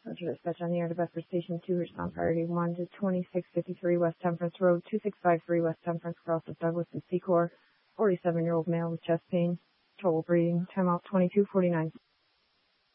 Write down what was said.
Roger, dispatch on the air to Bedford Station 2, respond priority 1 to 2653 West Temperance Road, 2653 West Temperance, cross of Douglas and Secor, 47-year-old male with chest pain, total bleeding, timeout 22:49.